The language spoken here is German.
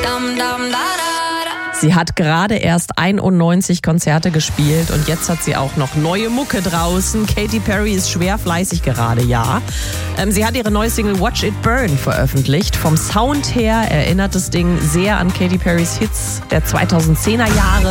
Sie hat gerade erst 91 Konzerte gespielt und jetzt hat sie auch noch neue Mucke draußen. Katy Perry ist schwer fleißig gerade, ja. Sie hat ihre neue Single Watch It Burn veröffentlicht. Vom Sound her erinnert das Ding sehr an Katy Perrys Hits der 2010er Jahre.